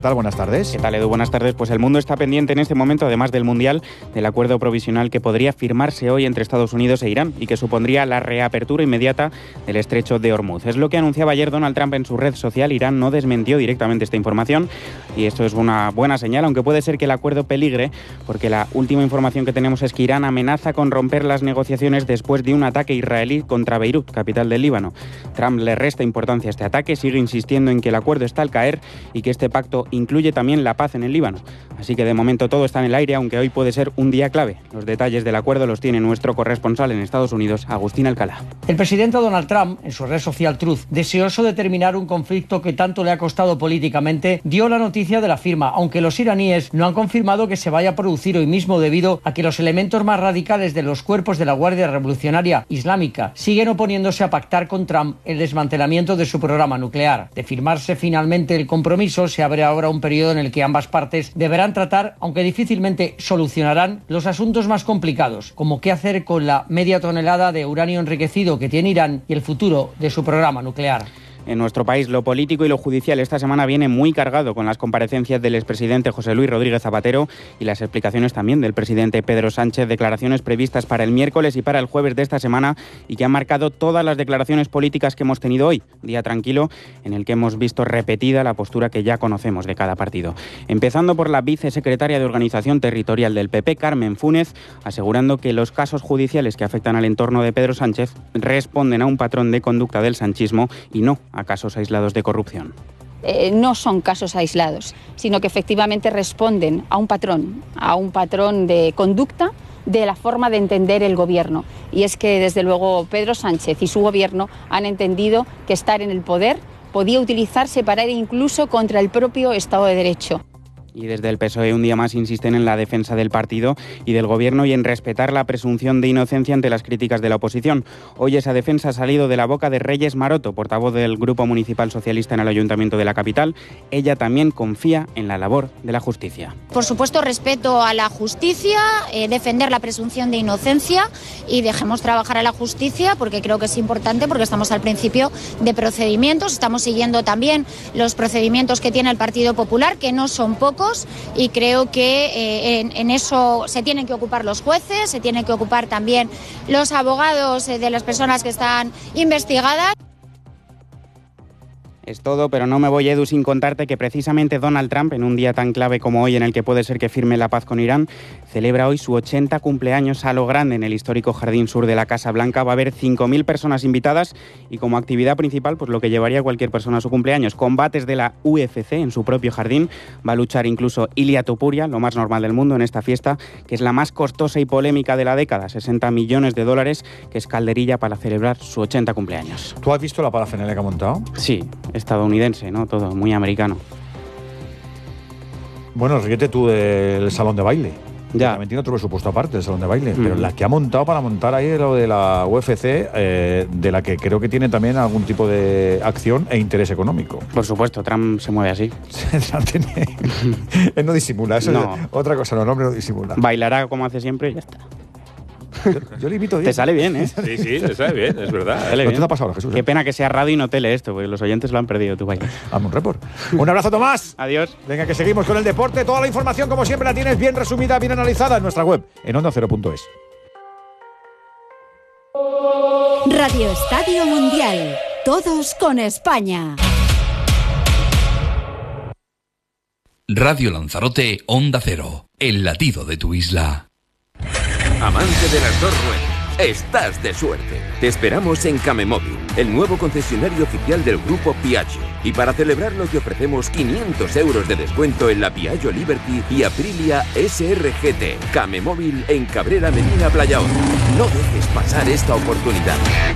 ¿Tal? Buenas tardes. ¿Qué tal, Edu? Buenas tardes. Pues el mundo está pendiente en este momento, además del Mundial, del acuerdo provisional que podría firmarse hoy entre Estados Unidos e Irán y que supondría la reapertura inmediata del estrecho de Hormuz. Es lo que anunciaba ayer Donald Trump en su red social. Irán no desmintió directamente esta información y esto es una buena señal, aunque puede ser que el acuerdo peligre, porque la última información que tenemos es que Irán amenaza con romper las negociaciones después de un ataque israelí contra Beirut, capital del Líbano. Trump le resta importancia a este ataque, sigue insistiendo en que el acuerdo está al caer y que este pacto incluye también la paz en el Líbano. Así que de momento todo está en el aire, aunque hoy puede ser un día clave. Los detalles del acuerdo los tiene nuestro corresponsal en Estados Unidos, Agustín Alcalá. El presidente Donald Trump, en su red social Truth, deseoso de terminar un conflicto que tanto le ha costado políticamente, dio la noticia de la firma, aunque los iraníes no han confirmado que se vaya a producir hoy mismo debido a que los elementos más radicales de los cuerpos de la Guardia Revolucionaria Islámica siguen oponiéndose a pactar con Trump el desmantelamiento de su programa nuclear. De firmarse finalmente el compromiso, se abre ahora un periodo en el que ambas partes deberán tratar, aunque difícilmente solucionarán, los asuntos más complicados, como qué hacer con la media tonelada de uranio enriquecido que tiene Irán y el futuro de su programa nuclear. En nuestro país, lo político y lo judicial esta semana viene muy cargado con las comparecencias del expresidente José Luis Rodríguez Zapatero y las explicaciones también del presidente Pedro Sánchez, declaraciones previstas para el miércoles y para el jueves de esta semana y que han marcado todas las declaraciones políticas que hemos tenido hoy, día tranquilo en el que hemos visto repetida la postura que ya conocemos de cada partido. Empezando por la vicesecretaria de Organización Territorial del PP, Carmen Fúnez, asegurando que los casos judiciales que afectan al entorno de Pedro Sánchez responden a un patrón de conducta del sanchismo y no a casos aislados de corrupción. No son casos aislados, sino que efectivamente responden a un patrón de conducta de la forma de entender el gobierno. Y es que, desde luego, Pedro Sánchez y su gobierno han entendido que estar en el poder podía utilizarse para ir incluso contra el propio Estado de Derecho. Y desde el PSOE un día más insisten en la defensa del partido y del gobierno y en respetar la presunción de inocencia ante las críticas de la oposición. Hoy esa defensa ha salido de la boca de Reyes Maroto, portavoz del Grupo Municipal Socialista en el Ayuntamiento de la capital. Ella también confía en la labor de la justicia. Por supuesto, respeto a la justicia, defender la presunción de inocencia y dejemos trabajar a la justicia porque creo que es importante, porque estamos al principio de procedimientos. Estamos siguiendo también los procedimientos que tiene el Partido Popular, que no son pocos. Y creo que en eso se tienen que ocupar los jueces, se tienen que ocupar también los abogados de las personas que están investigadas. Es todo, pero no me voy, Edu, sin contarte que precisamente Donald Trump, en un día tan clave como hoy en el que puede ser que firme la paz con Irán, celebra hoy su 80 cumpleaños a lo grande en el histórico Jardín Sur de la Casa Blanca. Va a haber 5.000 personas invitadas y como actividad principal, pues lo que llevaría cualquier persona a su cumpleaños, combates de la UFC en su propio jardín. Va a luchar incluso Ilia Topuria, lo más normal del mundo en esta fiesta, que es la más costosa y polémica de la década, $60 millones, que es calderilla para celebrar su 80 cumpleaños. ¿Tú has visto la parafernalia que ha montado? Sí, estadounidense, ¿no? Todo muy americano. Bueno, ríete tú del salón de baile. Ya. También tiene otro presupuesto aparte del salón de baile, pero la que ha montado para montar ahí lo de la UFC, de la que creo que tiene también algún tipo de acción e interés económico. Por supuesto, Trump se mueve así. Él no disimula, eso no. Es otra cosa, no, el hombre no disimula. Bailará como hace siempre y ya está. Yo le invito. Te sale bien, ¿eh? Sí, te sale bien, es verdad. ¿No te ha pasado, Jesús? Qué pena que sea radio y no tele esto, porque los oyentes lo han perdido, tu baile. Hazme un report. Un abrazo, Tomás. Adiós. Venga, que seguimos con el deporte. Toda la información, como siempre, la tienes bien resumida, bien analizada en nuestra web, en ondacero.es. Radio Estadio Mundial. Todos con España. Radio Lanzarote, Onda Cero. El latido de tu isla. Amante de las dos ruedas, estás de suerte. Te esperamos en Camemóvil, el nuevo concesionario oficial del grupo Piaggio. Y para celebrarlo te ofrecemos 500 euros de descuento en la Piaggio Liberty y Aprilia SRGT. Camemóvil en Cabrera Medina Playaón. No dejes pasar esta oportunidad.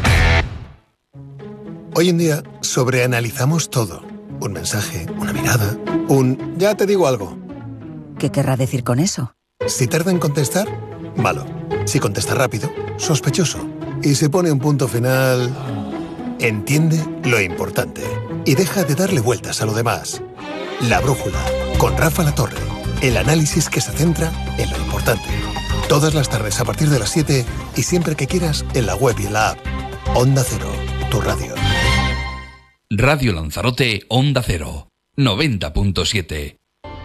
Hoy en día sobreanalizamos todo. Un mensaje, una mirada, ya te digo algo. ¿Qué querrá decir con eso? Si tarda en contestar, malo. Si contesta rápido, sospechoso. Y si pone un punto final, entiende lo importante. Y deja de darle vueltas a lo demás. La Brújula, con Rafa Latorre. El análisis que se centra en lo importante. Todas las tardes a partir de las 7 y siempre que quieras en la web y en la app. Onda Cero, tu radio. Radio Lanzarote, Onda Cero. 90.7.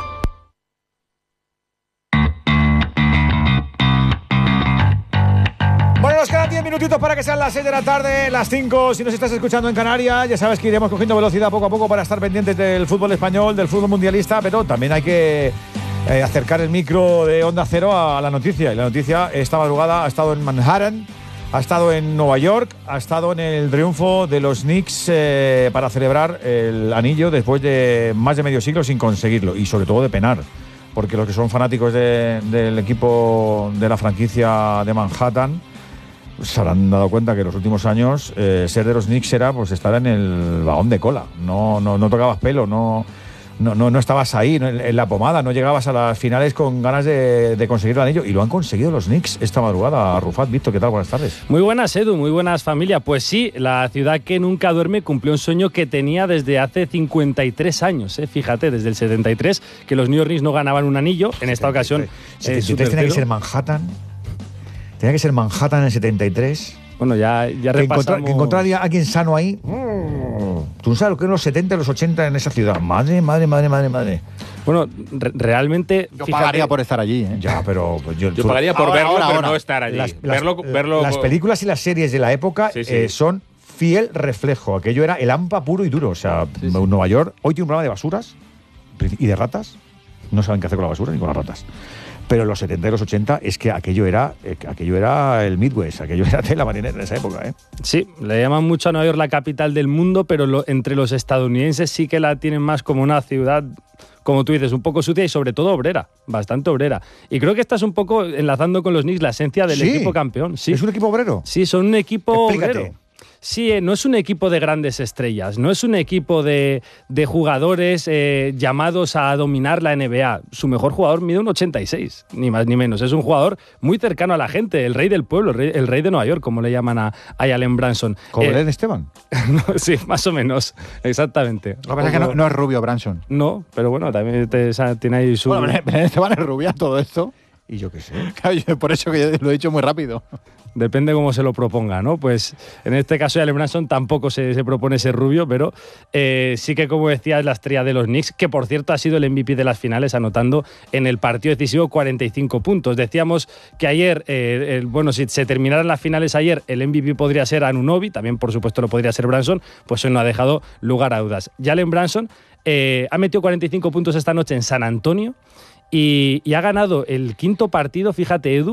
Bueno, nos quedan 10 minutitos para que sean las 6 de la tarde, las 5 si nos estás escuchando en Canarias. Ya sabes que iremos cogiendo velocidad poco a poco para estar pendientes del fútbol español, del fútbol mundialista, pero también hay que acercar el micro de Onda Cero a la noticia. Y la noticia esta madrugada ha estado en Manhattan, ha estado en Nueva York, ha estado en el triunfo de los Knicks para celebrar el anillo después de más de medio siglo sin conseguirlo, y sobre todo de penar, porque los que son fanáticos del equipo de la franquicia de Manhattan se habrán dado cuenta que en los últimos años ser de los Knicks era pues estar en el vagón de cola. No tocabas pelo, no estabas ahí en la pomada, no llegabas a las finales con ganas de conseguir el anillo, y lo han conseguido los Knicks esta madrugada. Rufat, Víctor, ¿qué tal? Buenas tardes. Muy buenas, Edu, muy buenas, familia. Pues sí, la ciudad que nunca duerme cumplió un sueño que tenía desde hace 53 años. Fíjate, desde el 73, que los New York Knicks no ganaban un anillo. En esta ocasión... 73 tenía que ser Manhattan. Tenía que ser Manhattan en el 73. Bueno, ya repasamos... Que encontrar a alguien sano ahí. Tú sabes lo que es los 70 y los 80 en esa ciudad. Madre. Bueno, realmente... Yo pagaría por estar allí, ¿eh? Ya, pero... Yo pagaría por verlo, pero no estar allí. Verlo. Las películas y las series de la época son fiel reflejo. Aquello era el AMPA puro y duro. O sea, Nueva York hoy tiene un problema de basuras y de ratas. No saben qué hacer con la basura ni con las ratas. Pero en los 70 y los 80 es que aquello era el Midwest, aquello era tela marinera en esa época, ¿eh? Sí, le llaman mucho a Nueva York la capital del mundo, pero entre los estadounidenses sí que la tienen más como una ciudad, como tú dices, un poco sucia y sobre todo obrera, bastante obrera. Y creo que estás un poco enlazando con los Knicks la esencia del equipo campeón. Sí. ¿Es un equipo obrero? Sí, son un equipo Explícate. obrero. Sí, no es un equipo de grandes estrellas, no es un equipo de jugadores llamados a dominar la NBA. Su mejor jugador mide un 86, ni más ni menos. Es un jugador muy cercano a la gente, el rey del pueblo, el rey de Nueva York, como le llaman a Jalen Brunson. ¿Como Belén Esteban? No, sí, más o menos, exactamente. Lo que pasa es que no es rubio Brunson. No, pero bueno, también tiene ahí su... Bueno, Belén Esteban es rubia, todo esto. Y yo qué sé. Claro, por eso que lo he dicho muy rápido. Depende cómo se lo proponga, ¿no? Pues en este caso Jalen Brunson tampoco se propone ser rubio, pero sí que, como decía, es la estrella de los Knicks, que por cierto ha sido el MVP de las finales, anotando en el partido decisivo 45 puntos. Decíamos que ayer, si se terminaran las finales ayer, el MVP podría ser Anunoby, también por supuesto lo podría ser Brunson, pues eso no ha dejado lugar a dudas. Jalen Brunson ha metido 45 puntos esta noche en San Antonio y ha ganado el quinto partido, fíjate, Edu.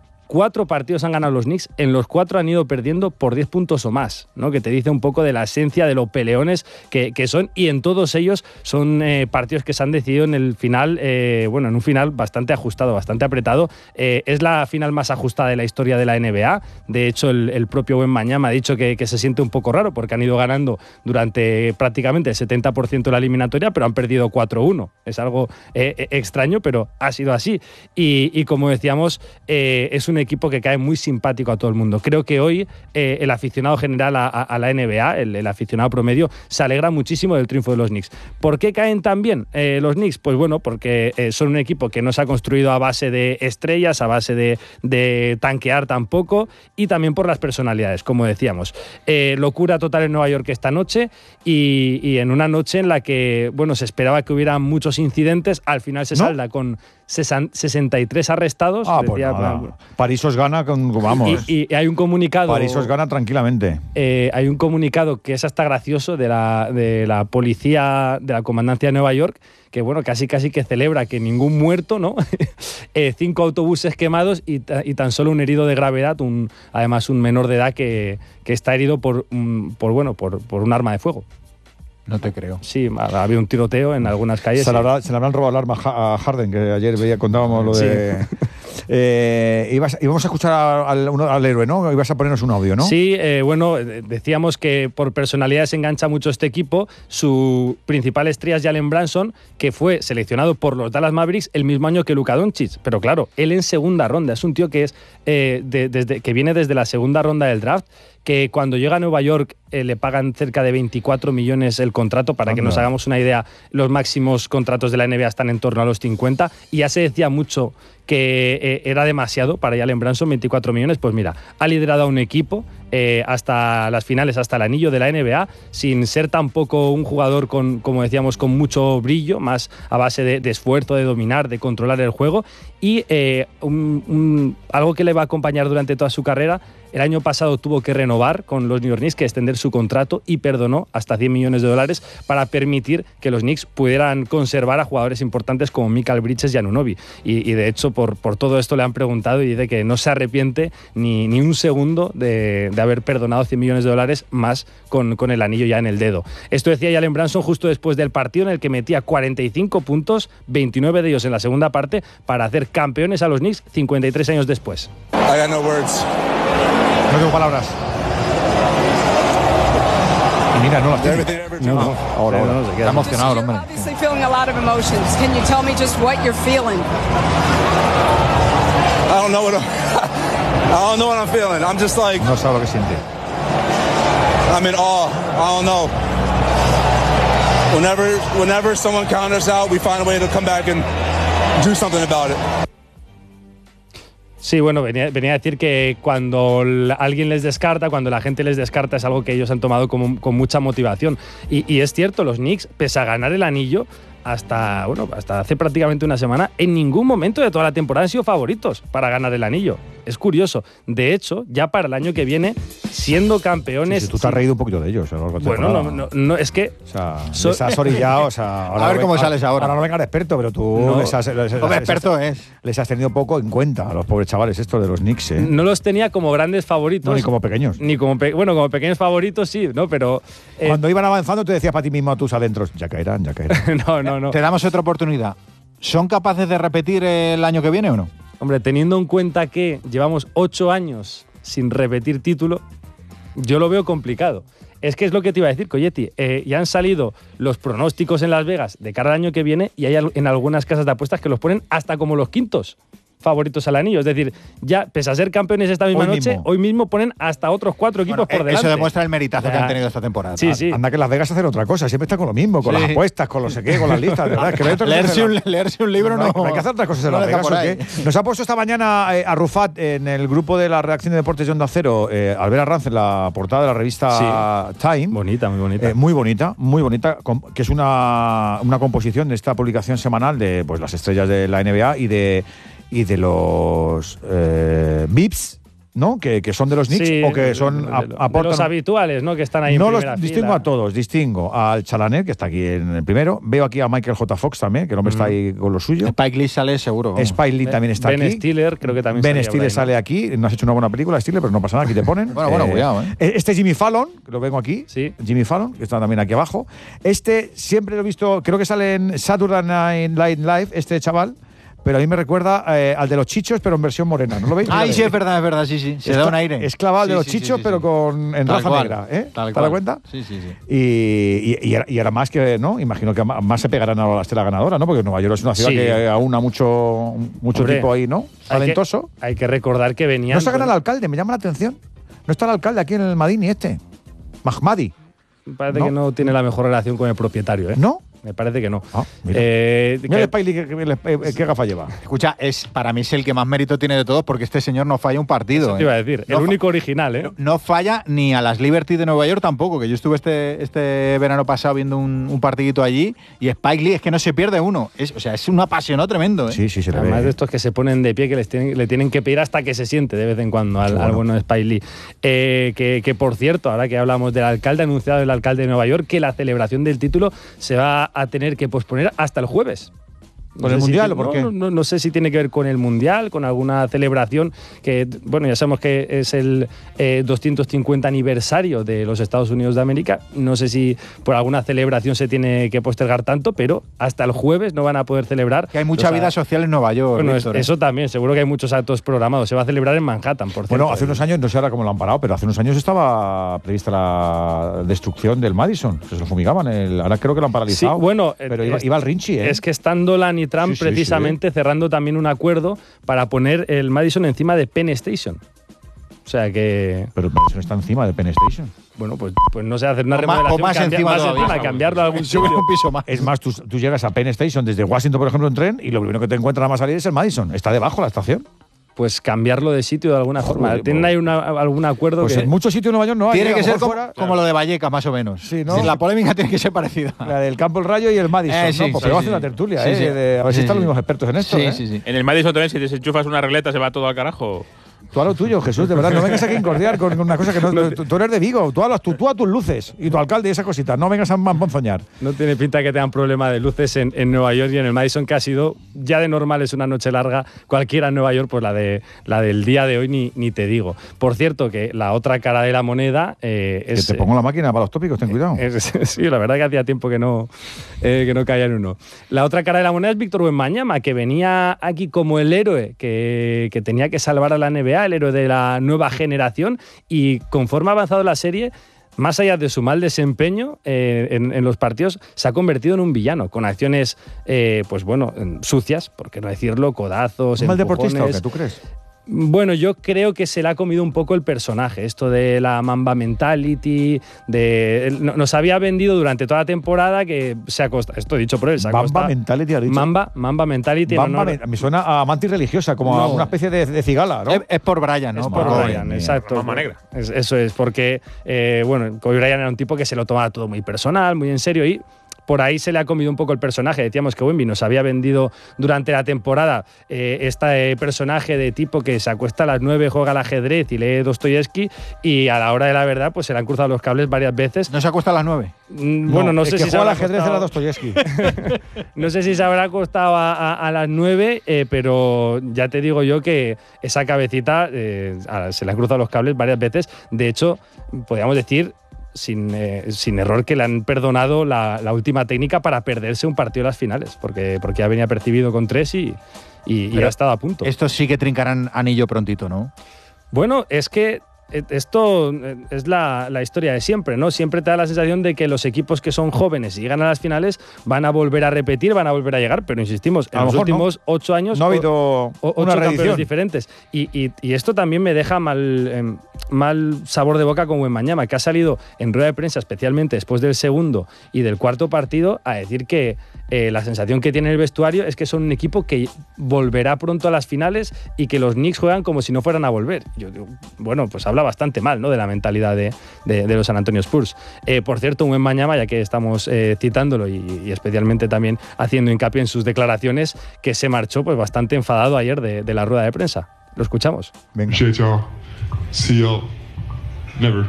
4 partidos han ganado los Knicks, en los 4 han ido perdiendo por 10 puntos o más, ¿no? Que te dice un poco de la esencia de los peleones que son, y en todos ellos son partidos que se han decidido en el final, en un final bastante ajustado, bastante apretado. Es la final más ajustada de la historia de la NBA. De hecho, el propio Wembanyama ha dicho que se siente un poco raro porque han ido ganando durante prácticamente el 70% de la eliminatoria, pero han perdido 4-1. Es algo extraño, pero ha sido así. Y como decíamos, es un equipo que cae muy simpático a todo el mundo. Creo que hoy el aficionado general a la NBA, el aficionado promedio, se alegra muchísimo del triunfo de los Knicks. ¿Por qué caen tan bien los Knicks? Pues bueno, porque son un equipo que no se ha construido a base de estrellas, a base de tanquear tampoco, y también por las personalidades, como decíamos. Locura total en Nueva York esta noche, y en una noche en la que, se esperaba que hubiera muchos incidentes. Al final se salda con 63 arrestados. París os gana vamos. Y hay un comunicado. París os gana tranquilamente. Hay un comunicado que es hasta gracioso de la policía, de la comandancia de Nueva York, que casi que celebra que ningún muerto, ¿no? 5 autobuses quemados y tan solo un herido de gravedad, además un menor de edad que está herido por un arma de fuego. No te creo. Sí, ha habido un tiroteo en algunas calles. Se le habrán robado el arma a Harden, que ayer contábamos lo de... íbamos a escuchar al héroe, ¿no? Ibas a ponernos un audio, ¿no? Sí, decíamos que por personalidad se engancha mucho este equipo. Su principal estrella es Jalen Brunson, que fue seleccionado por los Dallas Mavericks el mismo año que Luka Doncic. Pero claro, él en segunda ronda. Es un tío que es que viene desde la segunda ronda del draft, que cuando llega a Nueva York le pagan cerca de 24 millones el contrato. Para que nos hagamos una idea, los máximos contratos de la NBA están en torno a los 50, y ya se decía mucho que era demasiado para Jalen Brunson, 24 millones. Pues mira, ha liderado a un equipo hasta las finales, hasta el anillo de la NBA, sin ser tampoco un jugador como decíamos, con mucho brillo, más a base de esfuerzo, de dominar, de controlar el juego. Y algo que le va a acompañar durante toda su carrera. El año pasado tuvo que renovar con los New York Knicks, que extender su contrato, y perdonó hasta $100 millones para permitir que los Knicks pudieran conservar a jugadores importantes como Mikal Bridges y Anunoby. Y de hecho, por todo esto le han preguntado y dice que no se arrepiente ni un segundo de haber perdonado $100 millones más con el anillo ya en el dedo. Esto decía Jalen Brunson justo después del partido en el que metía 45 puntos, 29 de ellos en la segunda parte, para hacer campeones a los Knicks 53 años después. I got no words. No tengo palabras. Y mira, no las tiene. No, ahora se queda emocionado el hombre. Obviously feeling a lot of emotions. Can you tell me just what you're feeling? I don't know what I'm feeling. I'm just like, no sabe lo que siente. I'm in awe. I don't know. Whenever someone counters out, we find a way to come back and do something about it. Sí, bueno, venía a decir que cuando alguien les descarta, cuando la gente les descarta, es algo que ellos han tomado con mucha motivación. Y es cierto, los Knicks, pese a ganar el anillo, hasta hace prácticamente una semana, en ningún momento de toda la temporada han sido favoritos para ganar el anillo. Es curioso. De hecho, ya para el año que viene, siendo campeones... Sí, tú te has reído un poquito de ellos. Bueno, no, es que... O sea, les has orillado, a ver cómo sales ahora. Ahora no venga el experto, pero tú les has tenido poco en cuenta a los pobres chavales estos de los Knicks. No los tenía como grandes favoritos. No, ni como pequeños. Como pequeños favoritos sí, ¿no? Pero... Cuando iban avanzando te decías para ti mismo a tus adentros, ya caerán. No. Te damos otra oportunidad. ¿Son capaces de repetir el año que viene o no? Hombre, teniendo en cuenta que llevamos 8 años sin repetir título, yo lo veo complicado. Es que es lo que te iba a decir, Coyetti. Ya han salido los pronósticos en Las Vegas de cara al año que viene y hay en algunas casas de apuestas que los ponen hasta como los quintos favoritos al anillo. Es decir, ya, pese a ser campeones esta misma noche, hoy mismo ponen hasta otros 4 equipos por delante. Eso demuestra el meritazo que han tenido esta temporada. Sí. Anda que Las Vegas hacen otra cosa, siempre están con lo mismo, con las apuestas, con los con las listas, de verdad. Que leerse un libro no. Hay que hacer otras cosas en Las Vegas, ¿o qué? Nos ha puesto esta mañana a Rufat en el grupo de la redacción de deportes de Onda Cero, Albert Arranz, en la portada de la revista Time. Bonita, muy bonita. Muy bonita, que es una composición de esta publicación semanal de pues las estrellas de la NBA y de los VIPs, ¿no? Que son de los Knicks o que son aportan. De los habituales, ¿no? Que están ahí no en primera los distingo fila. a todos. Distingo al Chalaner, que está aquí en el primero. Veo aquí a Michael J. Fox también, que el hombre está ahí con lo suyo. Spike Lee sale seguro. Spike Lee también está aquí. Ben Stiller creo que también Ben Stiller sale aquí. No has hecho una buena película, Stiller, pero no pasa nada, aquí te ponen. bueno, cuidado, Este es Jimmy Fallon, que lo vengo aquí. Sí. Jimmy Fallon, que está también aquí abajo. Este siempre lo he visto, creo que sale en Saturday Night Live, este chaval. Pero a mí me recuerda al de los Chichos, pero en versión morena. ¿No lo veis? Sí, es verdad, sí. Se da un aire. Es clavado de los Chichos, pero en raza negra. ¿Te das cuenta? Sí. Y ahora más que, ¿no? Imagino que más se pegarán a la estela ganadora, ¿no? Porque Nueva York es una ciudad que aúna mucho tipo ahí, ¿no? Talentoso. Hay que recordar que venían... No se gana el alcalde, me llama la atención. No está el alcalde aquí en el Madini Mahmadi. Parece que no tiene la mejor relación con el propietario, ¿eh? ¿No? Me parece que no. Mira el Spiley, ¿qué gafa lleva? Escucha, para mí es el que más mérito tiene de todos porque este señor no falla un partido. Eso te iba a decir, el único original, ¿eh? No falla ni a las Liberty de Nueva York tampoco, que yo estuve este verano pasado viendo un partidito allí y Spike Lee es que no se pierde uno. Es un apasionado tremendo, ¿eh? Sí, se le ve. Además de estos que se ponen de pie, que le tienen que pedir hasta que se siente de vez en cuando al bueno de Spike Lee. Que por cierto, ahora que hablamos del alcalde, ha anunciado el alcalde de Nueva York que la celebración del título se va a tener que posponer hasta el jueves. ¿Con el Mundial o por qué? No sé si tiene que ver con el Mundial, con alguna celebración que, bueno, ya sabemos que es el 250 aniversario de los Estados Unidos de América. No sé si por alguna celebración se tiene que postergar tanto, pero hasta el jueves no van a poder celebrar. Que hay mucha vida social en Nueva York. Bueno, eso también, seguro que hay muchos actos programados. Se va a celebrar en Manhattan, por cierto. Bueno, hace unos años, no sé ahora cómo lo han parado, pero hace unos años estaba prevista la destrucción del Madison. Se lo fumigaban. Ahora creo que lo han paralizado. Sí, bueno, pero iba al Rinchi, ¿eh? Es que están Dolan y Trump precisamente cerrando también un acuerdo para poner el Madison encima de Penn Station. O sea que... Pero el Madison está encima de Penn Station. Bueno, pues no sé, hacer una remodelación, más encima, cambiarlo a algún sitio. Un piso más. Es más, tú llegas a Penn Station desde Washington, por ejemplo, en tren, y lo primero que te encuentras a más salir es el Madison. Está debajo la estación. pues cambiarlo de sitio de alguna forma. ¿Tienen ahí algún acuerdo? Pues en muchos sitios de Nueva York no hay. Tiene que ser como lo de Vallecas, más o menos. Sí, ¿no? Sí, la polémica tiene que ser parecida. La del Campo El Rayo y el Madison, ¿no? Pues vamos a hacer una tertulia, a ver si están los mismos expertos en esto. Sí. En el Madison también, si desenchufas una regleta, se va todo al carajo. Tú a lo tuyo, Jesús, de verdad, no vengas aquí a incordiar con una cosa que no. Tú eres de Vigo, tú a tus luces y tu alcalde y esas cositas, no vengas a mamponzoñar. No tiene pinta que tengan problema de luces en Nueva York y en el Madison, que ha sido ya de normal, es una noche larga, cualquiera en Nueva York, pues la del día de hoy ni te digo. Por cierto, que la otra cara de la moneda es... Que te pongo la máquina para los tópicos, ten cuidado. Sí, la verdad que hacía tiempo que no caía en uno. La otra cara de la moneda es Víctor Wembanyama, que venía aquí como el héroe que tenía que salvar a la NBA, el héroe de la nueva generación, y conforme ha avanzado la serie, más allá de su mal desempeño en los partidos, se ha convertido en un villano, con acciones, pues bueno, sucias, por qué no decirlo, codazos, ¿Un mal deportista o qué, tú crees? Bueno, yo creo que se le ha comido un poco el personaje, esto de la Mamba Mentality, nos había vendido durante toda la temporada que se acosta, esto dicho por él, se acosta. Mamba Mentality, ha dicho. Mamba Mentality. Me suena a mantis religiosa, como a una especie de cigala, ¿no? Es por Brian, ¿no? Es por Brian, exacto. Mamba negra. Eso es, porque, bueno, Kobe Bryant era un tipo que se lo tomaba todo muy personal, muy en serio, y por ahí se le ha comido un poco el personaje. Decíamos que Wemby nos había vendido durante la temporada este personaje de tipo que se acuesta a las 9, juega al ajedrez y lee Dostoyevsky, y a la hora de la verdad pues se le han cruzado los cables varias veces. ¿No se acuesta a las 9? Bueno, no sé si juega al ajedrez era Dostoyevsky. No sé si se habrá acostado a las 9, pero ya te digo yo que esa cabecita se le han cruzado los cables varias veces. De hecho, podríamos decir sin error que le han perdonado la última técnica para perderse un partido de las finales, porque ya venía percibido con 3 y ha estado a punto. Estos sí que trincarán anillo prontito, ¿no? Bueno, es que esto es la historia de siempre, ¿no? Siempre te da la sensación de que los equipos que son jóvenes y llegan a las finales van a volver a repetir, van a volver a llegar, pero insistimos, en los últimos 8 años no ha habido 8 campeones diferentes. Y esto también me deja mal sabor de boca con Wembanyama, que ha salido en rueda de prensa, especialmente después del segundo y del cuarto partido, a decir que la sensación que tiene el vestuario es que son un equipo que volverá pronto a las finales y que los Knicks juegan como si no fueran a volver. Yo digo, bueno, pues habla bastante mal, ¿no?, de la mentalidad de los San Antonio Spurs. Por cierto, Wembanyama, ya que estamos citándolo y especialmente también haciendo hincapié en sus declaraciones, que se marchó pues bastante enfadado ayer de la rueda de prensa. Lo escuchamos. Venga. See you never.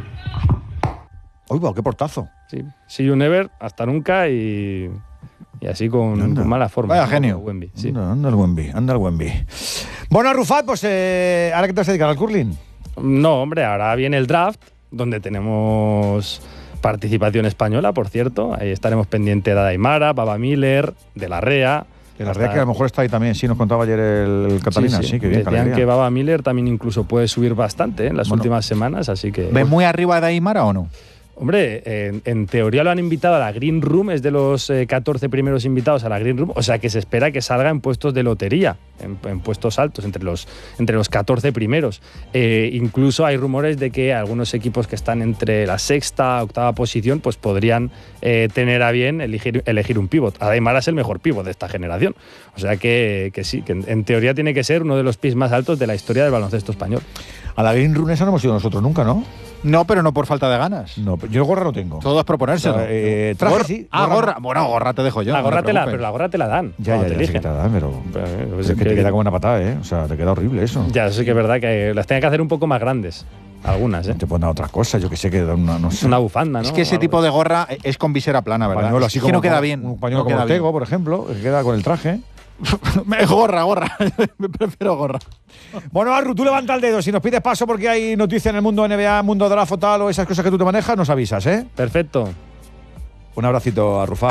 Uy, wow, qué portazo. Sí. See you never, hasta nunca, y así con mala forma. Vaya genio. Wemby, sí. Anda el Wemby. Bueno, Arrufat, pues ahora que te vas a dedicar al curling. No, hombre, ahora viene el draft, donde tenemos participación española, por cierto. Ahí estaremos pendientes de Aymara, Baba Miller, de la Rea. De la Rea, que a lo mejor está ahí también, sí, nos contaba ayer el Catalina. Sí, que bien. Decían que Baba Miller también incluso puede subir bastante en las últimas semanas, así que... ¿Ves muy arriba de Aymara o no? Hombre, en teoría lo han invitado a la Green Room, es de los 14 primeros invitados a la Green Room, o sea que se espera que salga en puestos de lotería, en puestos altos, entre los 14 primeros. Incluso hay rumores de que algunos equipos que están entre la sexta, octava posición, pues podrían tener a bien elegir un pívot. Aymara es el mejor pívot de esta generación, o sea que sí, que en teoría tiene que ser uno de los pis más altos de la historia del baloncesto español. A la Green Room esa no hemos ido nosotros nunca, ¿no? No, pero no por falta de ganas. No, yo gorra no tengo. Todo es proponérselo. O sea, traje sí. Gorra. Bueno, gorra te dejo yo. Pero la gorra te la dan. Ya sé que te la dan, pero es que te queda como una patada, ¿eh? O sea, te queda horrible eso. Ya, sí que es verdad que las tienen que hacer un poco más grandes. Algunas, ¿eh? Te ponen otra cosa, yo que sé, que da no sé. Una bufanda, ¿no? Es que ese tipo de gorra es con visera plana, ¿verdad? Pañuelo así es que no queda bien. Un pañuelo como Ortego, por ejemplo, que queda con el traje. Gorra. Me prefiero gorra. Bueno, Arru, tú levanta el dedo. Si nos pides paso porque hay noticias en el mundo NBA, mundo draft o tal, o esas cosas que tú te manejas, nos avisas, ¿eh? Perfecto. Un abracito, Arrufat.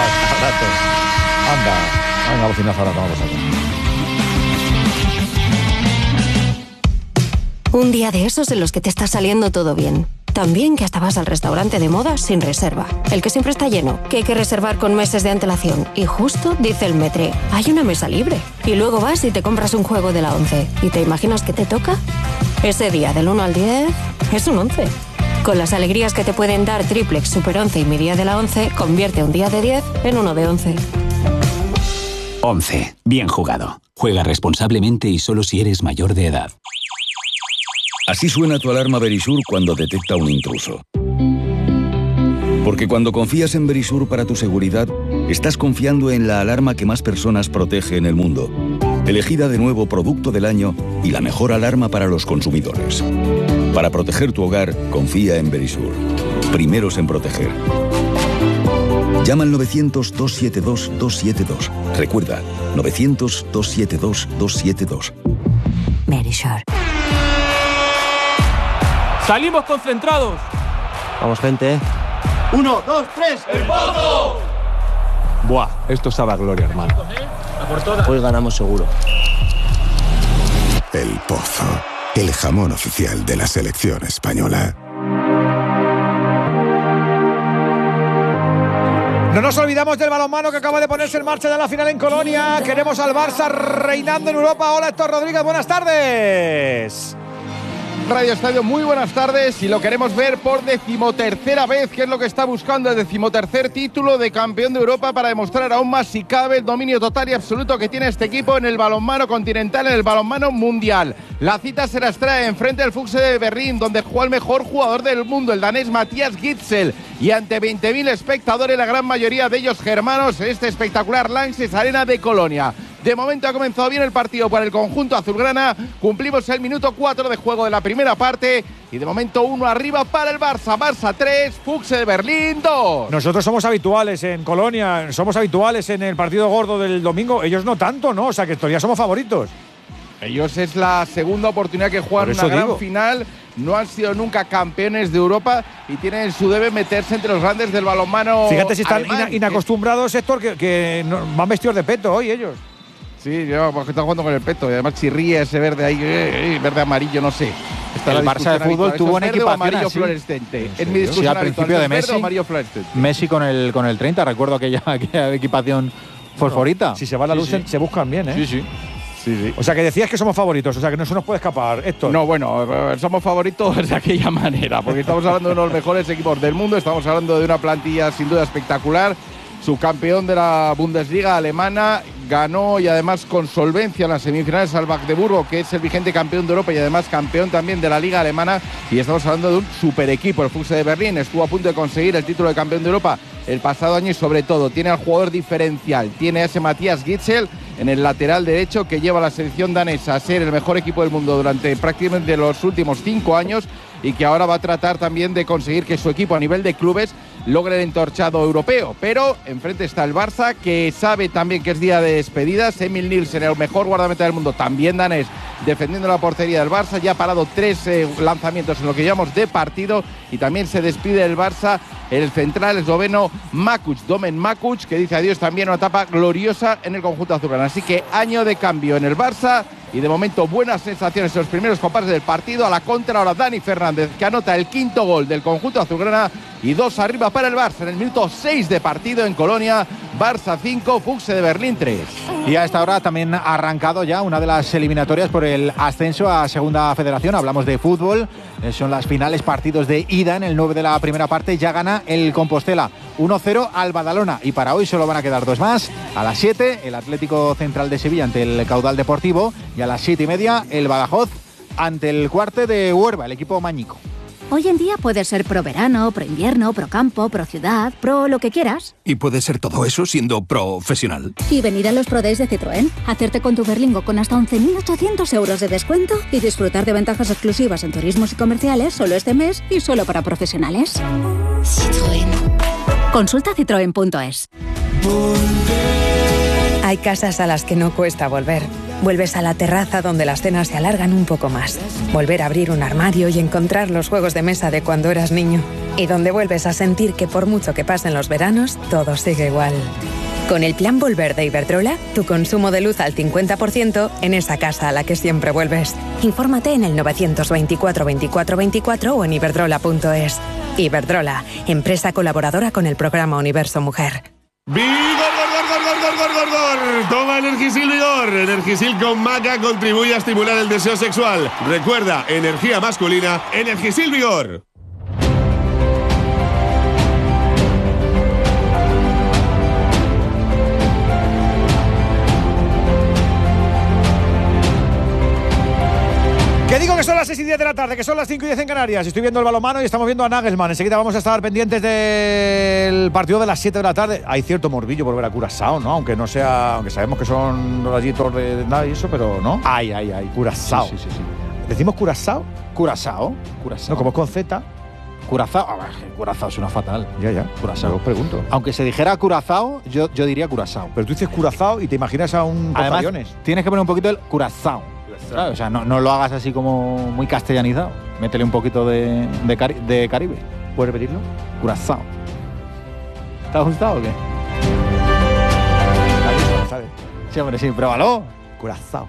Anda. Venga, bocinazo ahora, vamos a ver. Un día de esos en los que te está saliendo todo bien. También que hasta vas al restaurante de moda sin reserva. El que siempre está lleno, que hay que reservar con meses de antelación. Y justo dice el metre, hay una mesa libre. Y luego vas y te compras un juego de la 11. ¿Y te imaginas que te toca? Ese día del 1 al 10 es un 11. Con las alegrías que te pueden dar Triplex, Super 11 y mi día de la 11, convierte un día de 10 en uno de 11. 11. Bien jugado. Juega responsablemente y solo si eres mayor de edad. Así suena tu alarma Verisur cuando detecta un intruso. Porque cuando confías en Verisur para tu seguridad, estás confiando en la alarma que más personas protege en el mundo. Elegida de nuevo Producto del Año y la mejor alarma para los consumidores. Para proteger tu hogar, confía en Verisur. Primeros en proteger. Llama al 900-272-272. Recuerda, 900-272-272. Verisur. ¡Salimos concentrados! Vamos, gente. 1, 2, 3, ¡el Pozo! Buah, esto sabe a gloria, hermano. Hoy ganamos seguro. El Pozo, el jamón oficial de la selección española. No nos olvidamos del balonmano que acaba de ponerse en marcha ya la final en Colonia. Queremos al Barça reinando en Europa. Hola, Héctor Rodríguez, buenas tardes. Radio Estadio, muy buenas tardes, y lo queremos ver por 13ª vez, que es lo que está buscando el 13º título de campeón de Europa, para demostrar aún más, si cabe, el dominio total y absoluto que tiene este equipo en el balonmano continental, en el balonmano mundial. La cita se las trae enfrente del Füchse de Berlín, donde juega el mejor jugador del mundo, el danés Matthias Gitzel, y ante 20.000 espectadores, la gran mayoría de ellos germanos, en este espectacular Lanxess Arena de Colonia. De momento ha comenzado bien el partido para el conjunto azulgrana. Cumplimos el minuto 4 de juego de la primera parte y de momento 1 arriba para el Barça. Barça 3, Füchse de Berlín 2. Nosotros somos habituales en Colonia, somos habituales en el partido gordo del domingo. Ellos no tanto, ¿no? O sea que todavía somos favoritos. Ellos es la segunda oportunidad que juegan una gran final. No han sido nunca campeones de Europa y tienen su debe meterse entre los grandes del balonmano. Fíjate si están inacostumbrados, Héctor, que van vestidos de peto hoy ellos. Sí, porque están jugando con el peto y además chirría ese verde ahí, verde amarillo, no sé. El Barça de fútbol tuvo una equipación amarillo así. Fluorescente. Sí, es mi discusión al principio de Messi. Amarillo fluorescente. Messi con el 30, recuerdo aquella equipación fosforita. Si se va la luz, se buscan bien, ¿eh? Sí. O sea que decías que somos favoritos, o sea que no se nos puede escapar, Héctor. No, bueno, somos favoritos de aquella manera, porque estamos hablando de uno de los mejores equipos del mundo, estamos hablando de una plantilla sin duda espectacular. Subcampeón de la Bundesliga alemana, ganó y además con solvencia en las semifinales al Magdeburgo, que es el vigente campeón de Europa y además campeón también de la Liga Alemana. Y estamos hablando de un super equipo. El Füchse de Berlín estuvo a punto de conseguir el título de campeón de Europa el pasado año y sobre todo tiene al jugador diferencial, tiene a ese Matthias Gitzel en el lateral derecho que lleva a la selección danesa a ser el mejor equipo del mundo durante prácticamente los últimos 5 años y que ahora va a tratar también de conseguir que su equipo a nivel de clubes logre el entorchado europeo. Pero enfrente está el Barça, que sabe también que es día de despedidas. Emil Nielsen, el mejor guardameta del mundo, también danés, defendiendo la portería del Barça. Ya ha parado 3 lanzamientos en lo que llamamos de partido y también se despide el Barça el central esloveno Domen Makuc, que dice adiós también, una etapa gloriosa en el conjunto azulgrana. Así que año de cambio en el Barça y de momento buenas sensaciones en los primeros compases del partido. A la contra ahora Dani Fernández, que anota el 5º gol del conjunto azulgrana y 2 arriba para el Barça en el minuto 6 de partido en Colonia. Barça 5, Füchse de Berlín 3. Y a esta hora también ha arrancado ya una de las eliminatorias por el ascenso a Segunda Federación. Hablamos de fútbol, son las finales, partidos de ida en el 9 de la primera parte. Ya gana el Compostela 1-0 al Badalona y para hoy solo van a quedar 2 más. A las 7 el Atlético Central de Sevilla ante el Caudal Deportivo y a las 7:30 el Badajoz ante el Cuarte de Huerva, el equipo mañico. Hoy en día puedes ser pro verano, pro invierno, pro campo, pro ciudad, pro lo que quieras. Y puedes ser todo eso siendo profesional. Y venir a los Pro Days de Citroën, hacerte con tu Berlingo con hasta 11.800 euros de descuento y disfrutar de ventajas exclusivas en turismos y comerciales solo este mes y solo para profesionales. Citroën. Consulta citroen.es. Hay casas a las que no cuesta volver. Vuelves a la terraza donde las cenas se alargan un poco más. Volver a abrir un armario y encontrar los juegos de mesa de cuando eras niño. Y donde vuelves a sentir que por mucho que pasen los veranos, todo sigue igual. Con el plan Volver de Iberdrola, tu consumo de luz al 50% en esa casa a la que siempre vuelves. Infórmate en el 924 24 24 o en iberdrola.es. Iberdrola, empresa colaboradora con el programa Universo Mujer. ¡Vigor! Toma Energisil Vigor. Energisil con maca contribuye a estimular el deseo sexual. Recuerda, energía masculina, Energisil Vigor. que son las 6:10 de la tarde, que son las 5:10 en Canarias. Estoy viendo el balonmano y estamos viendo a Nagelsmann. Enseguida vamos a estar pendientes del partido de las 7 de la tarde. Hay cierto morbillo por ver a Curazao, ¿no? Aunque sabemos que son los gallitos de nada y eso, pero ¿no? Ay. Curazao. Sí. ¿Decimos Curazao? Curazao. No, como es con Z. Curazao. Curazao suena fatal. Ya. Curazao. Os pregunto. Aunque se dijera Curazao, yo diría Curazao. Pero tú dices Curazao y te imaginas a un portaaviones. Tienes que poner un poquito el Curazao. ¿Sabes? O sea, no lo hagas así como muy castellanizado. Métele un poquito de Caribe. ¿Puedes repetirlo? Curazao. ¿Te ha gustado o qué? ¿Sabes? Sí, hombre, sí, pruébalo. Curazao.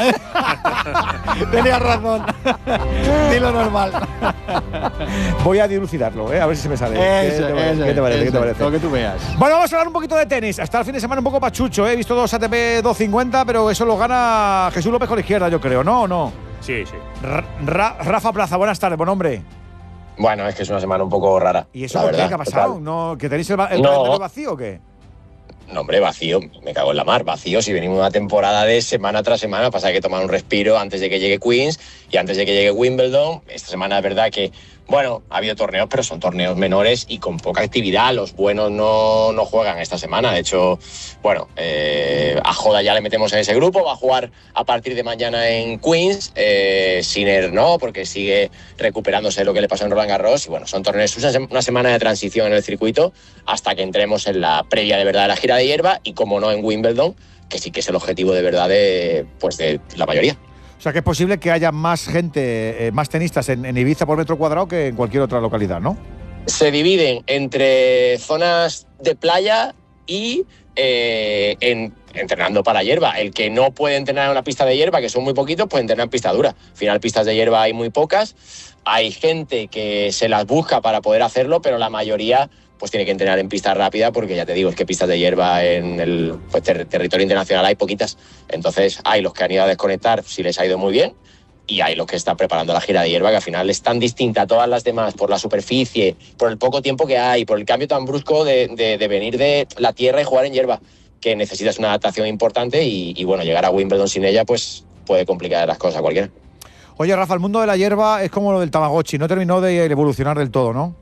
Tenías razón. Dilo normal. Voy a dilucidarlo, a ver si se me sale. ¿Qué te parece? Lo que tú veas. Bueno, vamos a hablar un poquito de tenis. Hasta el fin de semana un poco pachucho, He visto 2 ATP 250, pero eso lo gana Jesús López con la izquierda, yo creo, ¿no? ¿O no? Sí. Rafa Plaza, buenas tardes, buen hombre. Bueno, es que es una semana un poco rara. ¿Y eso por qué? ¿Qué ha pasado? ¿No, ¿Que tenéis el calendario vacío o qué? No, hombre, vacío, me cago en la mar, vacío. Si venimos una temporada de semana tras semana, pasa que hay que tomar un respiro antes de que llegue Queens y antes de que llegue Wimbledon. Esta semana es verdad que, bueno, ha habido torneos, pero son torneos menores y con poca actividad. Los buenos no juegan esta semana. De hecho, bueno, a Joda ya le metemos en ese grupo, va a jugar a partir de mañana en Queens. Sinner no, porque sigue recuperándose lo que le pasó en Roland Garros. Y bueno, son torneos, una semana de transición en el circuito hasta que entremos en la previa de verdad de la gira de hierba y, como no, en Wimbledon, que sí que es el objetivo de verdad de la mayoría. O sea, que es posible que haya más gente, más tenistas en Ibiza por metro cuadrado que en cualquier otra localidad, ¿no? Se dividen entre zonas de playa y entrenando para hierba. El que no puede entrenar en una pista de hierba, que son muy poquitos, puede entrenar en pista dura. Al final, pistas de hierba hay muy pocas. Hay gente que se las busca para poder hacerlo, pero la mayoría pues tiene que entrenar en pista rápida, porque ya te digo, es que pistas de hierba en el territorio internacional hay poquitas. Entonces hay los que han ido a desconectar si les ha ido muy bien, y hay los que están preparando la gira de hierba, que al final es tan distinta a todas las demás por la superficie, por el poco tiempo que hay, por el cambio tan brusco de venir de la tierra y jugar en hierba, que necesitas una adaptación importante y bueno, llegar a Wimbledon sin ella pues puede complicar las cosas a cualquiera. Oye, Rafa, el mundo de la hierba es como lo del Tamagotchi, no terminó de evolucionar del todo, ¿no?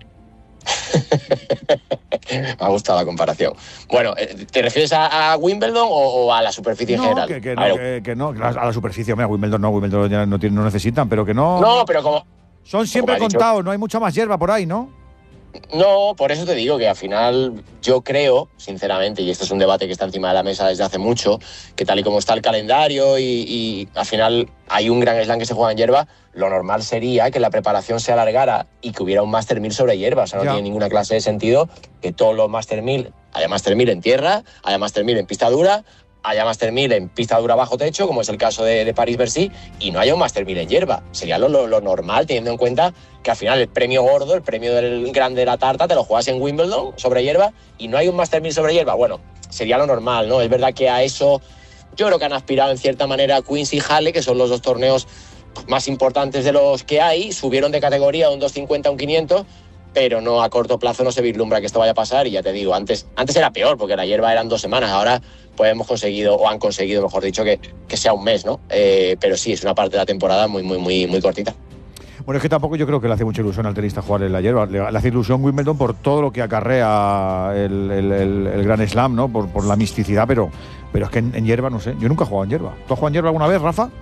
Me ha gustado la comparación. Bueno, ¿te refieres a Wimbledon o a la superficie en general? Que no, a la superficie. Mira, Wimbledon ya no necesitan, pero que no. No, pero como. Son siempre contados, no hay mucha más hierba por ahí, ¿no? No, por eso te digo que al final yo creo, sinceramente, y este es un debate que está encima de la mesa desde hace mucho, que tal y como está el calendario y al final hay un gran slam que se juega en hierba, lo normal sería que la preparación se alargara y que hubiera un Master 1000 sobre hierba. O sea, no tiene ninguna clase de sentido que todos los Master 1000 haya Master 1000 en tierra, haya Master 1000 en pista dura, haya Master 1000 en pista dura bajo techo, como es el caso de París-Bercy, y no haya un Master 1000 en hierba. Sería lo normal, teniendo en cuenta que al final el premio gordo, el premio del grande de la tarta, te lo juegas en Wimbledon sobre hierba y no hay un Master 1000 sobre hierba. Bueno, sería lo normal, ¿no? Es verdad que a eso yo creo que han aspirado en cierta manera Queens y Halle, que son los dos torneos más importantes de los que hay. Subieron de categoría de un 250 a un 500, pero no, a corto plazo no se vislumbra que esto vaya a pasar. Y ya te digo, antes era peor, porque la hierba eran 2 semanas, ahora pues hemos conseguido, o han conseguido, mejor dicho, que sea un mes, ¿no? Pero sí, es una parte de la temporada muy cortita. Bueno, es que tampoco yo creo que le hace mucha ilusión al tenista jugar en la hierba. Le hace ilusión Wimbledon por todo lo que acarrea el Grand Slam, ¿no? Por la misticidad, pero es que en hierba, no sé. Yo nunca he jugado en hierba. ¿Tú has jugado en hierba alguna vez, Rafa?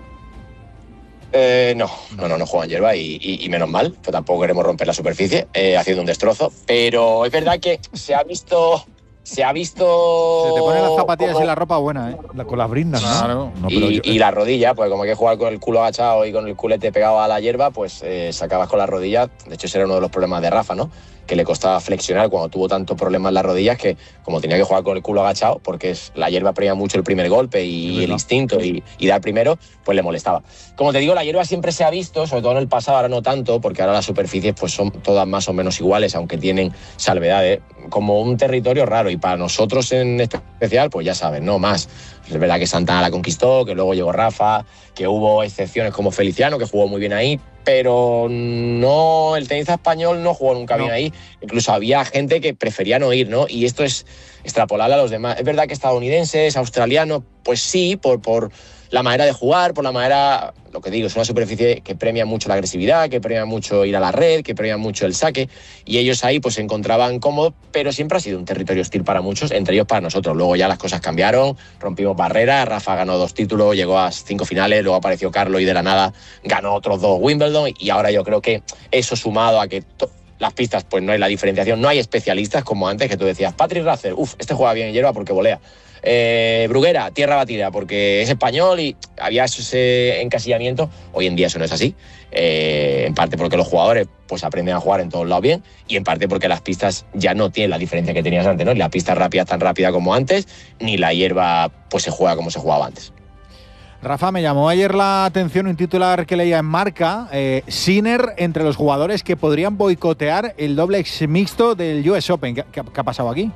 No juego en hierba y menos mal, pues tampoco queremos romper la superficie haciendo un destrozo, pero es verdad que se ha visto. Se te ponen las zapatillas y la ropa buena, con las brindas, ¿no? Claro. Y la rodilla, pues como hay que jugar con el culo agachado y con el culete pegado a la hierba, pues sacabas con la rodilla. De hecho, ese era uno de los problemas de Rafa, ¿no? Que le costaba flexionar cuando tuvo tantos problemas en las rodillas, que como tenía que jugar con el culo agachado, porque la hierba premia mucho el primer golpe y el instinto y dar primero, pues le molestaba. Como te digo, la hierba siempre se ha visto, sobre todo en el pasado, ahora no tanto, porque ahora las superficies pues son todas más o menos iguales, aunque tienen salvedades, como un territorio raro. Y para nosotros en especial, pues ya sabes, no más. Al Es verdad que Santana la conquistó, que luego llegó Rafa, que hubo excepciones como Feliciano, que jugó muy bien ahí, pero no, el tenista español no jugó nunca bien ahí. Incluso había gente que prefería no ir, ¿no? Y esto es extrapolable a los demás. Es verdad que estadounidenses, australianos, pues sí, por la manera de jugar, por la manera, lo que digo, es una superficie que premia mucho la agresividad, que premia mucho ir a la red, que premia mucho el saque, y ellos ahí pues se encontraban cómodos, pero siempre ha sido un territorio hostil para muchos, entre ellos para nosotros. Luego ya las cosas cambiaron, rompimos barreras, Rafa ganó 2 títulos, llegó a 5 finales, luego apareció Carlos y de la nada ganó otros 2 Wimbledon, y ahora yo creo que eso sumado a que las pistas pues no hay la diferenciación, no hay especialistas como antes, que tú decías, Patrick Russell, este juega bien en hierba porque volea. Bruguera, tierra batida, porque es español, y había ese encasillamiento. Hoy en día eso no es así, en parte porque los jugadores pues aprenden a jugar en todos lados bien, y en parte porque las pistas ya no tienen la diferencia que tenías antes, ¿no? Ni la pista rápida tan rápida como antes, ni la hierba pues se juega como se jugaba antes. Rafa, me llamó ayer la atención un titular que leía en Marca, Sinner entre los jugadores que podrían boicotear el dobles mixto del US Open. ¿Qué ha pasado aquí?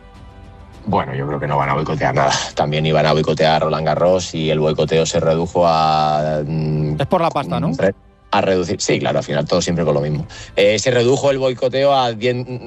Bueno, yo creo que no van a boicotear nada. También iban a boicotear Roland Garros y el boicoteo se redujo a... Es por la pasta, ¿no? A reducir, sí, claro, al final todo siempre con lo mismo. Se redujo el boicoteo a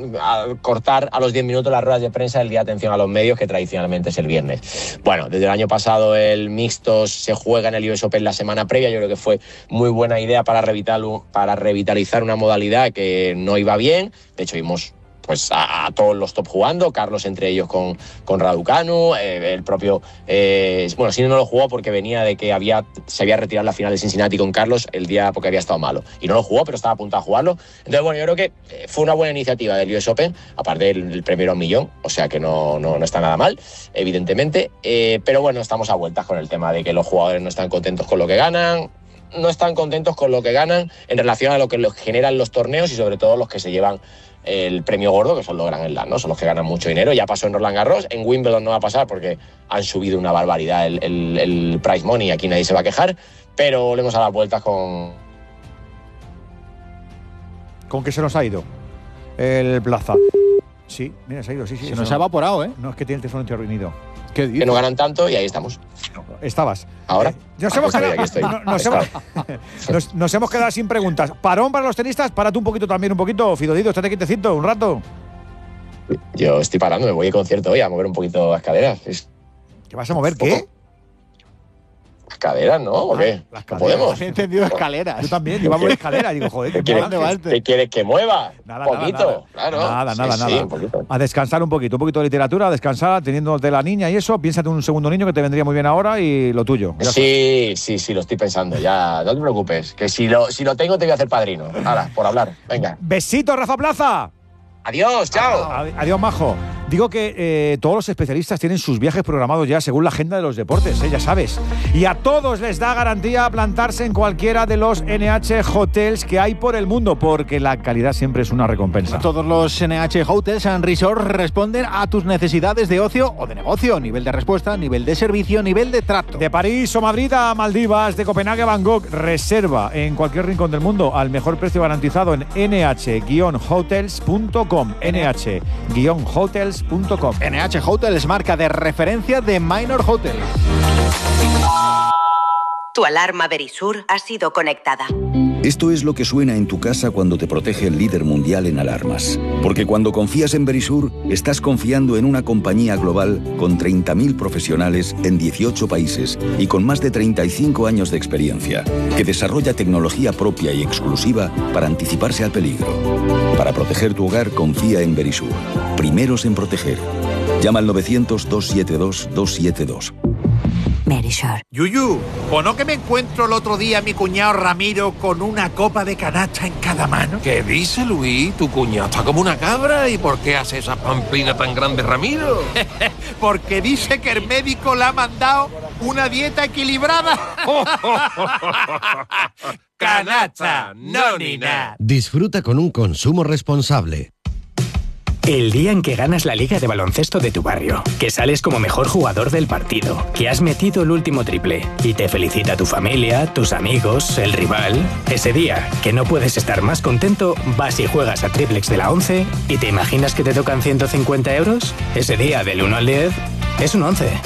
cortar a los 10 minutos las ruedas de prensa del día de atención a los medios, que tradicionalmente es el viernes. Bueno, desde el año pasado el mixto se juega en el US Open la semana previa. Yo creo que fue muy buena idea para revitalizar una modalidad que no iba bien. De hecho, vimos pues a todos los top jugando, Carlos entre ellos con Raducanu, el propio... bueno, Sinner no lo jugó porque venía de que se había retirado la final de Cincinnati con Carlos el día porque había estado malo. Y no lo jugó, pero estaba a punto de jugarlo. Entonces, bueno, yo creo que fue una buena iniciativa del US Open, aparte del premio era $1 millón, o sea que no está nada mal, evidentemente. Pero bueno, estamos a vueltas con el tema de que los jugadores no están contentos con lo que ganan, no están contentos con lo que ganan en relación a lo que generan los torneos y sobre todo los que se llevan el premio gordo, que son los Grand Slam, ¿no? Son los que ganan mucho dinero. Ya pasó en Roland Garros, en Wimbledon no va a pasar porque han subido una barbaridad el prize money, aquí nadie se va a quejar, pero le hemos dado las vueltas con... ¿Con qué se nos ha ido el Plaza? Sí, mira, se ha ido, sí. Se nos ha evaporado, ¿eh? No, es que tiene el teléfono intervenido. Que no ganan tanto y ahí estamos. Estabas. ¿Ahora? Nos hemos quedado sin preguntas. ¿Parón para los tenistas? Párate un poquito, Fidodido, estate quietecito un rato. Yo estoy parando, me voy de concierto hoy a mover un poquito las caderas. ¿Qué vas a mover? ¿Qué? Las caderas, ¿no? ¿O qué? Las caderas. ¿Podemos? He entendido escaleras. Yo también, yo iba a mover escaleras. Digo, joder, ¿Qué quieres que mueva? Nada, poquito, nada. claro. Nada. Sí, un poquito. A descansar un poquito de literatura, a descansar teniéndote la niña y eso. Piénsate un segundo niño que te vendría muy bien ahora y lo tuyo. Sí, lo estoy pensando. Ya, no te preocupes. Que si lo tengo te voy a hacer padrino. Ahora, por hablar. Venga. Besito, Rafa Plaza. Adiós, chao. Adiós, majo. Digo que todos los especialistas tienen sus viajes programados ya según la agenda de los deportes, ya sabes. Y a todos les da garantía plantarse en cualquiera de los NH Hotels que hay por el mundo, porque la calidad siempre es una recompensa. Todos los NH Hotels and Resorts responden a tus necesidades de ocio o de negocio. Nivel de respuesta, nivel de servicio, nivel de trato. De París o Madrid a Maldivas, de Copenhague a Bangkok. Reserva en cualquier rincón del mundo al mejor precio garantizado en nh-hotels.com. nh-hotels.com. NH Hotels, marca de referencia de Minor Hotels. Tu alarma Verisur ha sido conectada. Esto es lo que suena en tu casa cuando te protege el líder mundial en alarmas. Porque cuando confías en Verisur, estás confiando en una compañía global con 30.000 profesionales en 18 países y con más de 35 años de experiencia, que desarrolla tecnología propia y exclusiva para anticiparse al peligro. Para proteger tu hogar, confía en Verisur. Primeros en proteger. Llama al 900-272-272. Verisur. Yuyu, ¿o no que me encuentro el otro día a mi cuñado Ramiro con una copa de canacha en cada mano? ¿Qué dice, Luis? Tu cuñado está como una cabra. ¿Y por qué hace esa pamplina tan grande, Ramiro? Porque dice que el médico le ha mandado una dieta equilibrada. Canacha, no ni nada. Disfruta con un consumo responsable. El día en que ganas la liga de baloncesto de tu barrio, que sales como mejor jugador del partido, que has metido el último triple y te felicita tu familia, tus amigos, el rival. Ese día, que no puedes estar más contento, vas y juegas a Triplex de la 11 y te imaginas que te tocan 150 euros. Ese día, del 1 al 10, es un 11.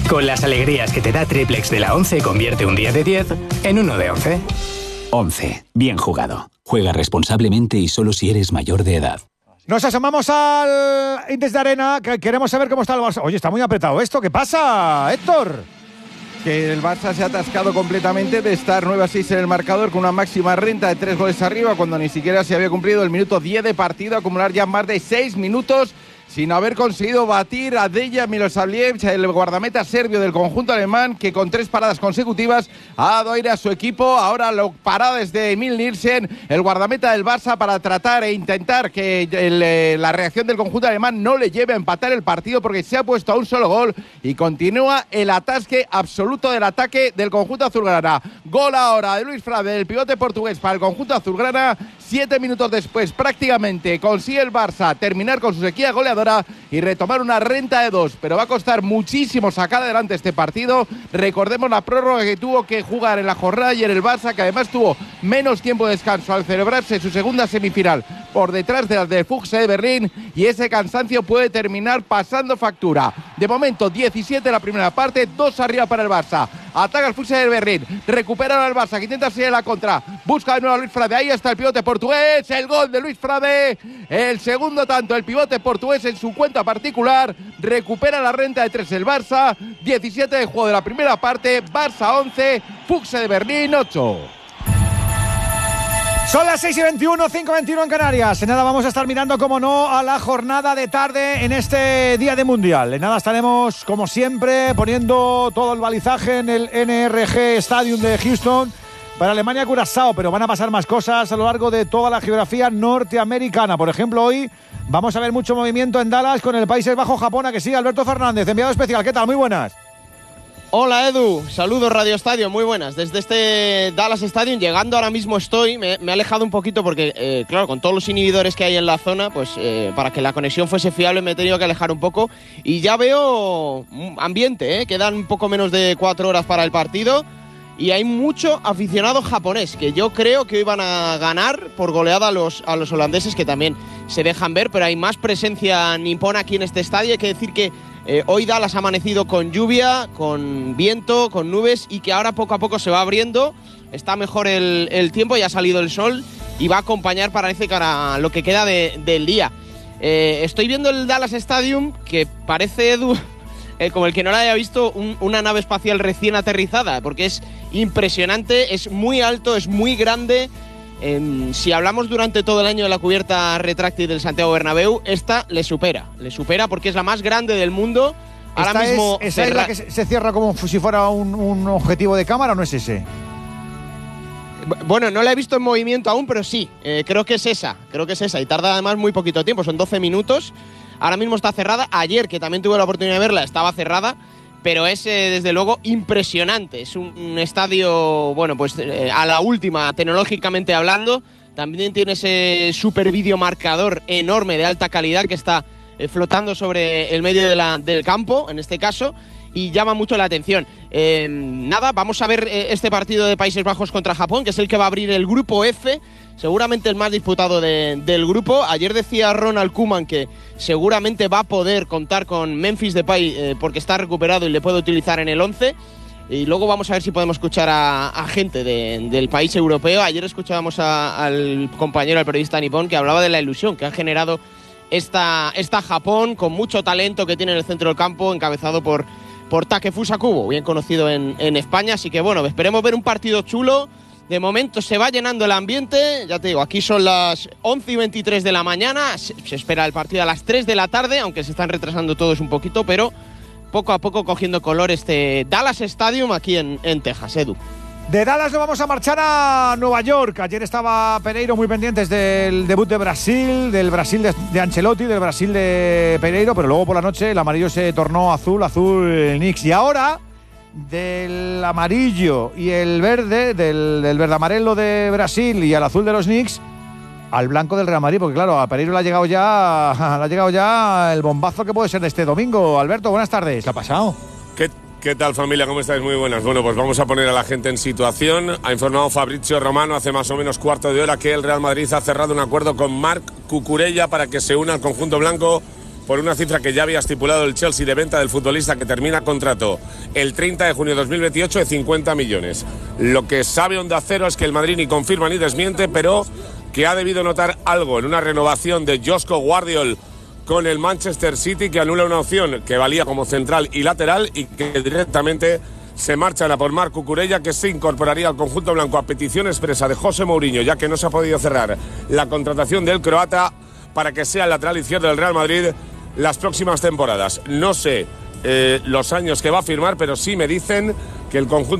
Con las alegrías que te da Triplex de la 11, convierte un día de 10 en uno de 11. 11. Bien jugado. Juega responsablemente y solo si eres mayor de edad. Nos asomamos al Indes de Arena, que queremos saber cómo está el Barça. Oye, está muy apretado esto. ¿Qué pasa, Héctor? Que el Barça se ha atascado completamente de estar 9-6 en el marcador con una máxima renta de 3 goles arriba cuando ni siquiera se había cumplido el minuto 10 de partido, acumular ya más de 6 minutos sin haber conseguido batir a Dejan Milosavljevic, el guardameta serbio del conjunto alemán, que con 3 paradas consecutivas ha dado aire a su equipo. Ahora lo para desde Emil Nielsen, el guardameta del Barça, para tratar e intentar que la reacción del conjunto alemán no le lleve a empatar el partido, porque se ha puesto a un solo gol y continúa el atasque absoluto del ataque del conjunto azulgrana. Gol ahora de Luis Frade, del pivote portugués, para el conjunto azulgrana. 7 minutos después prácticamente consigue el Barça terminar con su sequía goleadora y retomar una renta de 2, pero va a costar muchísimo sacar adelante este partido. Recordemos la prórroga que tuvo que jugar en la jornada ayer el Barça, que además tuvo menos tiempo de descanso al celebrarse su segunda semifinal por detrás de las del Fuchs de Berlín, y ese cansancio puede terminar pasando factura. De momento 17 la primera parte, 2 arriba para el Barça. Ataca el Fuchs de Berlín, recupera al Barça, que intenta seguir la contra, busca de nuevo a Luis Frade, ahí está el pivote portugués, el gol de Luis Frade, el segundo tanto, el pivote portugués en su cuenta particular, recupera la renta de 3 el Barça. 17 de juego de la primera parte, Barça 11, Fuchs de Berlín 8. Son las 6:21, 5:21 en Canarias. En nada vamos a estar mirando, como no, a la jornada de tarde en este día de Mundial. En nada estaremos, como siempre, poniendo todo el balizaje en el NRG Stadium de Houston para Alemania-Curazao, pero van a pasar más cosas a lo largo de toda la geografía norteamericana. Por ejemplo, hoy vamos a ver mucho movimiento en Dallas con el Países Bajos-Japón. ¿A que sí? Alberto Fernández, enviado especial. ¿Qué tal? Muy buenas. Hola Edu, saludos Radio Estadio, muy buenas. Desde este Dallas Stadium, llegando ahora mismo estoy, me he alejado un poquito porque, claro, con todos los inhibidores que hay en la zona, pues para que la conexión fuese fiable me he tenido que alejar un poco. Y ya veo ambiente, quedan un poco menos de 4 horas para el partido y hay mucho aficionado japonés, que yo creo que hoy van a ganar por goleada a los holandeses, que también se dejan ver, pero hay más presencia nipona aquí en este estadio. Hay que decir que hoy Dallas ha amanecido con lluvia, con viento, con nubes, y que ahora poco a poco se va abriendo. Está mejor el tiempo, ya ha salido el sol y va a acompañar, parece, para lo que queda del día. Estoy viendo el Dallas Stadium, que parece, Edu, como el que no la haya visto, una nave espacial recién aterrizada, porque es impresionante, es muy alto, es muy grande. Si hablamos durante todo el año de la cubierta retráctil del Santiago Bernabéu, esta le supera porque es la más grande del mundo. Ahora mismo ¿Esa es la que se cierra como si fuera un objetivo de cámara o no es ese? Bueno, no la he visto en movimiento aún, pero sí, creo que es esa, y tarda además muy poquito tiempo, son 12 minutos. Ahora mismo está cerrada. Ayer, que también tuve la oportunidad de verla, estaba cerrada, pero es desde luego impresionante. Es un estadio, bueno, pues a la última, tecnológicamente hablando. También tiene ese super videomarcador enorme de alta calidad que está flotando sobre el medio del campo, en este caso, y llama mucho la atención. Nada, vamos a ver este partido de Países Bajos contra Japón, que es el que va a abrir el grupo F, seguramente el más disputado del grupo. Ayer decía Ronald Koeman que seguramente va a poder contar con Memphis Depay porque está recuperado y le puede utilizar en el 11. Y luego vamos a ver si podemos escuchar a gente del país europeo. Ayer escuchábamos al compañero, al periodista nipón, que hablaba de la ilusión que ha generado esta Japón, con mucho talento que tiene en el centro del campo, encabezado por Takefusa Kubo, bien conocido en España. Así que bueno, esperemos ver un partido chulo. De momento se va llenando el ambiente, ya te digo, aquí son las 11:23 de la mañana, se espera el partido a las 3 de la tarde, aunque se están retrasando todos un poquito, pero poco a poco cogiendo color este Dallas Stadium aquí en Texas, Edu. De Dallas nos vamos a marchar a Nueva York. Ayer estaba Pereiro muy pendientes del debut de Brasil, del Brasil de Ancelotti, del Brasil de Pereiro, pero luego por la noche el amarillo se tornó azul el Knicks. Y ahora, del amarillo y el verde, del verde amarelo de Brasil y al azul de los Knicks, al blanco del Real Madrid, porque claro, a Pereiro le ha llegado ya el bombazo que puede ser de este domingo. Alberto, buenas tardes. ¿Qué ha pasado? ¿Qué tal, familia? ¿Cómo estáis? Muy buenas. Bueno, pues vamos a poner a la gente en situación. Ha informado Fabrizio Romano hace más o menos cuarto de hora que el Real Madrid ha cerrado un acuerdo con Marc Cucurella para que se una al conjunto blanco por una cifra que ya había estipulado el Chelsea de venta del futbolista, que termina contrato el 30 de junio de 2028, de 50 millones. Lo que sabe Onda Cero es que el Madrid ni confirma ni desmiente, pero que ha debido notar algo en una renovación de Josko Guardiol con el Manchester City, que anula una opción que valía como central y lateral y que directamente se marchan a por Marc Cucurella, que se incorporaría al conjunto blanco a petición expresa de José Mourinho, ya que no se ha podido cerrar la contratación del croata para que sea el lateral izquierdo del Real Madrid las próximas temporadas. No sé los años que va a firmar, pero sí me dicen que el conjunto